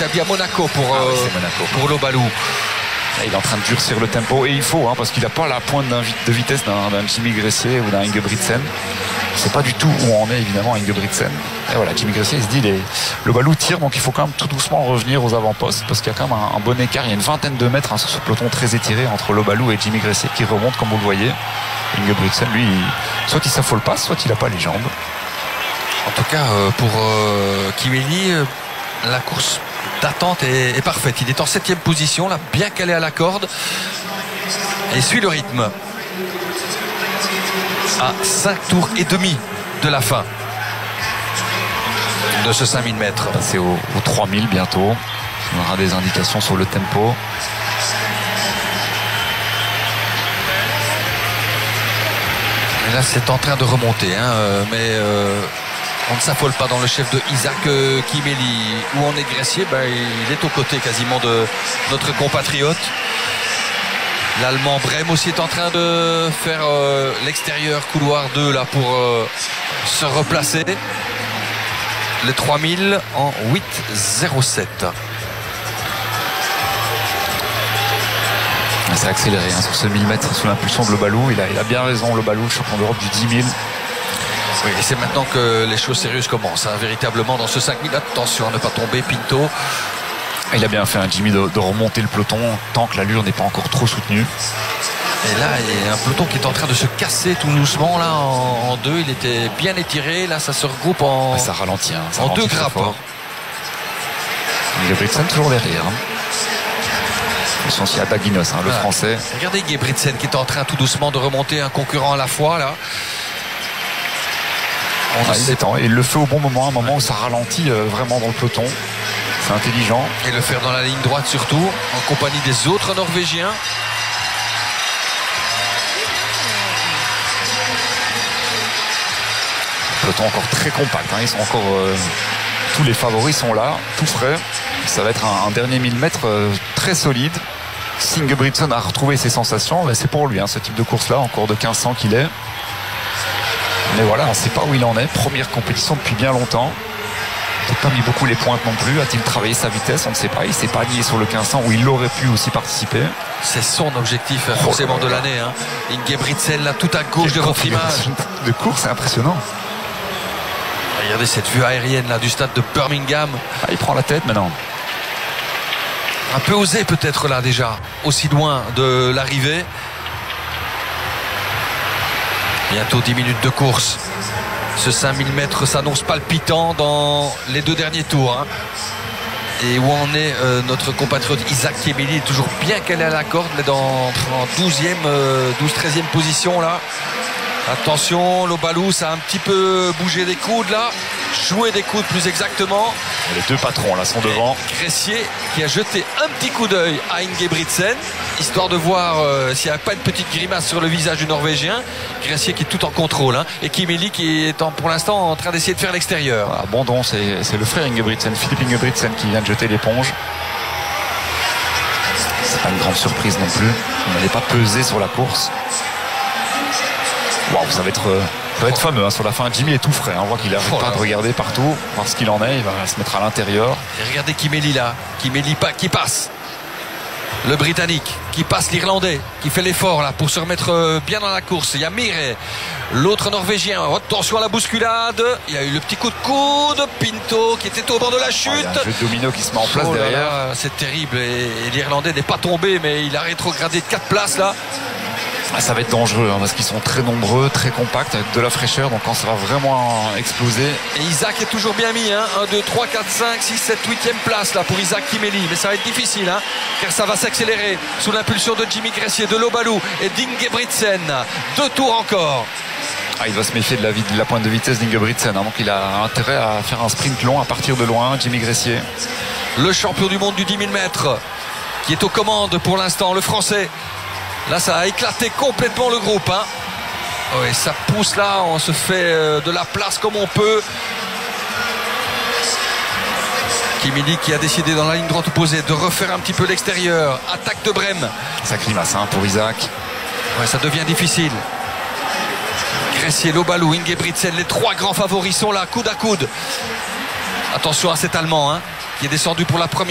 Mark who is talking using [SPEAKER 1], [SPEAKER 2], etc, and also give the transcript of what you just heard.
[SPEAKER 1] établi à Monaco pour
[SPEAKER 2] Monaco.
[SPEAKER 1] pour Lobalou.
[SPEAKER 2] Il est en train de durcir le tempo et il faut, parce qu'il n'a pas la pointe de vitesse d'un Jimmy Gressier ou d'un Ingebrigtsen. C'est pas du tout où on est évidemment Ingebrigtsen. Et voilà, Jimmy Gressier il se dit Lobalou tire, donc il faut quand même tout doucement revenir aux avant-postes parce qu'il y a quand même un bon écart. Il y a une vingtaine de mètres sur ce peloton très étiré entre Lobalou et Jimmy Gressier qui remonte comme vous le voyez. Ingebrigtsen lui, soit il s'affole pas, soit il n'a pas les jambes.
[SPEAKER 1] En tout cas pour Kimeli, la course d'attente est parfaite. Il est en 7e position, là, bien calé à la corde et suit le rythme à 5 tours et demi de la fin de ce 5000 mètres.
[SPEAKER 2] C'est au 3000 bientôt. On aura des indications sur le tempo.
[SPEAKER 1] Et là c'est en train de remonter mais on ne s'affole pas dans le chef de Isaac Kimeli. Où on est Gressier, il est aux côtés quasiment de notre compatriote. L'Allemand Brem aussi est en train de faire l'extérieur couloir 2 là pour se replacer. Les 3000 en 8,07.
[SPEAKER 2] C'est accéléré sur ce 1000 mètres sous l'impulsion de Lobalou. Il a bien raison, Lobalou, champion d'Europe du 10 000.
[SPEAKER 1] Oui, et c'est maintenant que les choses sérieuses commencent, véritablement dans ce 5000. Attention à ne pas tomber, Pinto.
[SPEAKER 2] Il a bien fait, Jimmy, de remonter le peloton tant que l'allure n'est pas encore trop soutenue.
[SPEAKER 1] Et là, il y a un peloton qui est en train de se casser tout doucement là en deux. Il était bien étiré. Là, ça se regroupe en.
[SPEAKER 2] Ça ralentit. Ça
[SPEAKER 1] en
[SPEAKER 2] ralentit
[SPEAKER 1] deux grappes.
[SPEAKER 2] Ingebrigtsen toujours derrière. Attention aussi à Daginos, le français.
[SPEAKER 1] Regardez Ingebrigtsen qui est en train tout doucement de remonter un concurrent à la fois là.
[SPEAKER 2] Et il le fait au bon moment, un moment où ça ralentit vraiment dans le peloton. C'est intelligent.
[SPEAKER 1] Et le faire dans la ligne droite surtout, en compagnie des autres Norvégiens.
[SPEAKER 2] Le peloton encore très compact. Ils sont encore tous les favoris sont là, tout frais. Ça va être un dernier 1000 mètres très solide. Si Ingebrigtsen a retrouvé ses sensations, c'est pour lui ce type de course-là, en cours de 1500 qu'il est. Mais voilà, on ne sait pas où il en est. Première compétition depuis bien longtemps. Il n'a pas mis beaucoup les pointes non plus. A-t-il travaillé sa vitesse? On ne sait pas. Il ne s'est pas aligné sur le 1500 où il aurait pu aussi participer.
[SPEAKER 1] C'est son objectif forcément de l'année. Ingebrigtsen là tout à gauche de votre image.
[SPEAKER 2] De course, c'est impressionnant.
[SPEAKER 1] Regardez cette vue aérienne là du stade de Birmingham.
[SPEAKER 2] Il prend la tête maintenant.
[SPEAKER 1] Un peu osé peut-être là déjà, aussi loin de l'arrivée. Bientôt 10 minutes de course. Ce 5000 mètres s'annonce palpitant dans les 2 derniers tours. Et où en est notre compatriote Isaac Kimeli, toujours bien calé à la corde, mais en 12-13e position là. Attention, Lobalou, ça a un petit peu bougé des coudes là, joué des coudes plus exactement.
[SPEAKER 2] Les deux patrons là sont devant.
[SPEAKER 1] Gressier qui a jeté un petit coup d'œil à Ingebrigtsen, histoire de voir s'il n'y a pas une petite grimace sur le visage du Norvégien. Gressier qui est tout en contrôle, et Kimeli qui est pour l'instant en train d'essayer de faire l'extérieur.
[SPEAKER 2] Abandon, c'est le frère Ingebrigtsen, Philippe Ingebrigtsen, qui vient de jeter l'éponge. C'est pas une grande surprise non plus. On n'allait pas peser sur la course. Wow, ça va être fameux sur la fin. Jimmy est tout frais. On voit qu'il n'arrête pas de regarder partout, voir ce qu'il en est. Il va se mettre à l'intérieur.
[SPEAKER 1] Et regardez Kimeli là. Kimeli qui passe. Le Britannique qui passe l'Irlandais, qui fait l'effort là pour se remettre bien dans la course. Il y a Mire, l'autre Norvégien. Attention à la bousculade. Il y a eu le petit coup de coude. Pinto qui était au bord de la chute.
[SPEAKER 2] Il y a un jeu de domino qui se met en place derrière.
[SPEAKER 1] C'est terrible. Et l'Irlandais n'est pas tombé, mais il a rétrogradé de 4 places là.
[SPEAKER 2] Ça va être dangereux parce qu'ils sont très nombreux, très compacts, avec de la fraîcheur. Donc quand ça va vraiment exploser.
[SPEAKER 1] Et Isaac est toujours bien mis. 1, 2, 3, 4, 5, 6, 7, 8e place là pour Isaac Kimeli. Mais ça va être difficile car ça va s'accélérer sous l'impulsion de Jimmy Gressier, de Lobalou et d'Ingebrigtsen. 2 tours encore.
[SPEAKER 2] Il va se méfier de la pointe de vitesse d'Ingebrigtsen. Donc il a intérêt à faire un sprint long à partir de loin, Jimmy Gressier.
[SPEAKER 1] Le champion du monde du 10 000 mètres qui est aux commandes pour l'instant, le français. Là, ça a éclaté complètement le groupe. Oui, ça pousse là, on se fait de la place comme on peut. Kimeli qui a décidé dans la ligne droite opposée de refaire un petit peu l'extérieur. Attaque de Brem.
[SPEAKER 2] Ça grimace pour Isaac.
[SPEAKER 1] Ouais, ça devient difficile. Gressier, Lobalou, Ingebrigtsen, les 3 grands favoris sont là, coude à coude. Attention à cet Allemand qui est descendu pour la première.